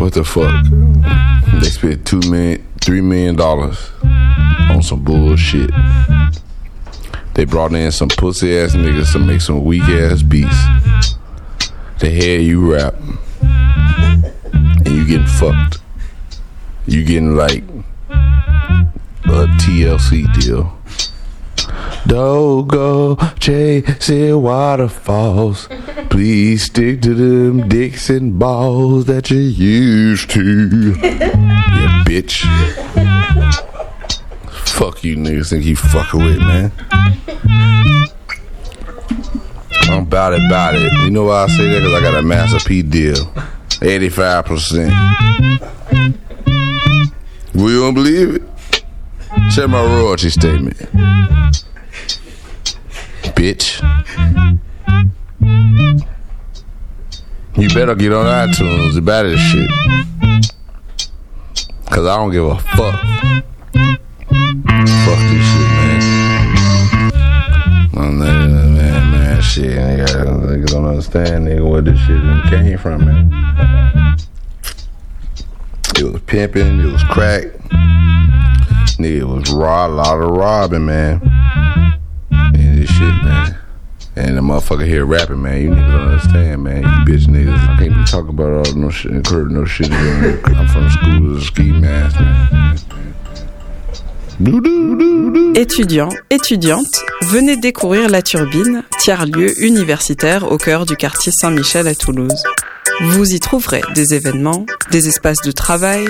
What the fuck? They spent $3 million on some bullshit. They brought in some pussy ass niggas to make some weak ass beats. They hear you rap, and you getting fucked. You getting like a TLC deal. Don't go chasing waterfalls. Please stick to them dicks and balls that you used to. Yeah, bitch. Fuck you niggas think you fucking with, man. I'm about it. You know why I say that? Because I got a Master P deal. 85%. We don't believe it? Check my royalty statement. Bitch. You better get on iTunes about this shit. Cause I don't give a fuck. Fuck this shit, man. Shit. Niggas don't understand, nigga, where this shit came from, man. It was pimping, it was crack. Nigga, it was a lot of robbing, man. And this shit, man. And the motherfucker here rapping, man. You niggas don't understand, man. You bitch niggas. I can't be talking about all no shit, including no shit. I'm from the school of ski mask, man. Étudiants, étudiantes, venez découvrir La Turbine, tiers-lieu universitaire au cœur du quartier Saint-Michel à Toulouse. Vous y trouverez des événements, des espaces de travail,